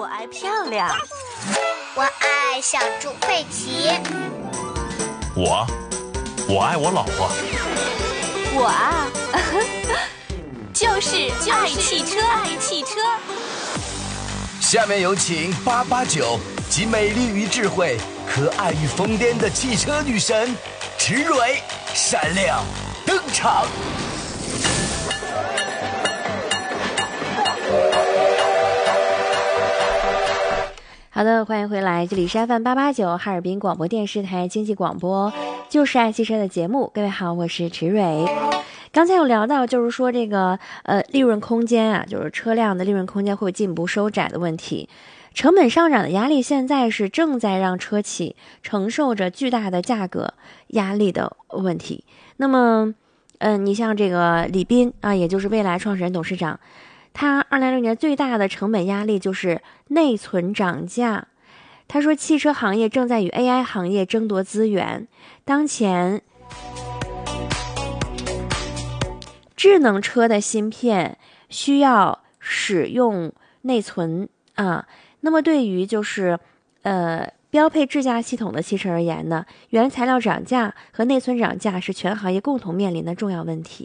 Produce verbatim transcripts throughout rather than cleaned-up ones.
我爱漂亮。 我爱小猪佩奇。 我，我爱我老婆。 我啊，就是爱汽车，爱汽车。 下面有请八八九，集美丽与智慧、可爱与疯癫的汽车女神池蕊闪亮登场。 好的，欢迎回来，这里是 F M 八八九哈尔滨广播电视台经济广播，就是爱汽车的节目。各位好，我是池蕊。刚才有聊到，就是说这个呃利润空间啊，就是车辆的利润空间会进一步收窄的问题。成本上涨的压力现在是正在让车企承受着巨大的价格压力的问题。那么，嗯、呃，你像这个李斌啊，也就是蔚来创始人董事长。他二零二六年最大的成本压力就是内存涨价。他说，汽车行业正在与 A I 行业争夺资源。当前，智能车的芯片需要使用内存啊。那么，对于就是呃标配智驾系统的汽车而言呢，原材料涨价和内存涨价是全行业共同面临的重要问题。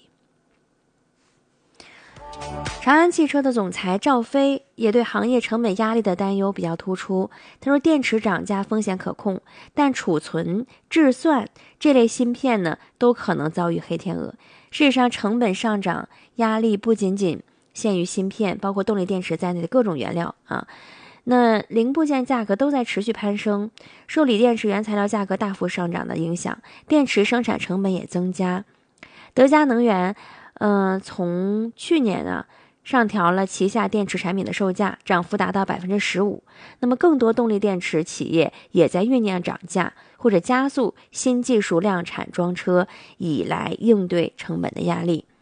长安汽车的总裁赵飞也对行业成本压力的担忧比较突出。他说，电池涨价风险可控，但储存、制算这类芯片呢，都可能遭遇黑天鹅。事实上，成本上涨压力不仅仅限于芯片，包括动力电池在内的各种原料啊。那零部件价格都在持续攀升，受锂电池原材料价格大幅上涨的影响，电池生产成本也增加。德嘉能源嗯、呃，从去年呢上调了旗下电池产品的售价，涨幅达到百分之十五。那么更多动力电池企业也在酝酿涨价或者加速新技术量产装车，以来应对成本的压力。